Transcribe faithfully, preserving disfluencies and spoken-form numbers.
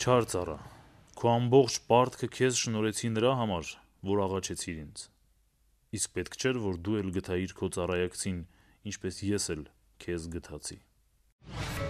Չար ծառա, քո ամբողջ պարտքը քեզ շնորհեցի նրա համար, որ աղաչեցիր ինձ։ Իսկ պետք չէր, որ դու էլ գթայիր քո ծառայակցին, ինչպես ես էլ քեզ գթացի։